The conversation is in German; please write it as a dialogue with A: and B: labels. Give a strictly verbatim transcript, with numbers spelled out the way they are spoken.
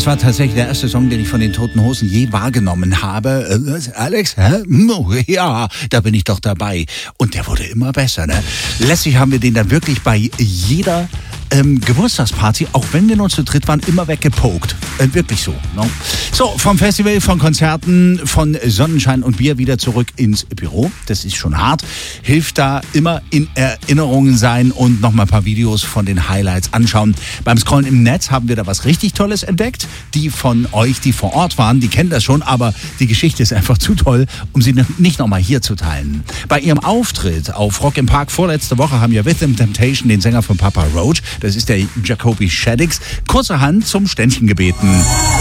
A: Das war tatsächlich der erste Song, den ich von den Toten Hosen je wahrgenommen habe. Äh, Alex, hä? Ja, da bin ich doch dabei. Und der wurde immer besser, ne? Letztlich haben wir den dann wirklich bei jeder ähm, Geburtstagsparty, auch wenn wir nur zu dritt waren, immer weggepokt. Äh, wirklich so. No? So, vom Festival, von Konzerten, von Sonnenschein und Bier wieder zurück ins Büro. Das ist schon hart. Hilft da immer in Erinnerungen sein und nochmal ein paar Videos von den Highlights anschauen. Beim Scrollen im Netz haben wir da was richtig Tolles entdeckt. Die von euch, die vor Ort waren, die kennen das schon, aber die Geschichte ist einfach zu toll, um sie nicht nochmal hier zu teilen. Bei ihrem Auftritt auf Rock im Park vorletzte Woche haben wir Rhythm Temptation, den Sänger von Papa Roach, das ist der Jacoby Shaddix, kurzerhand zum Ständchen gebeten.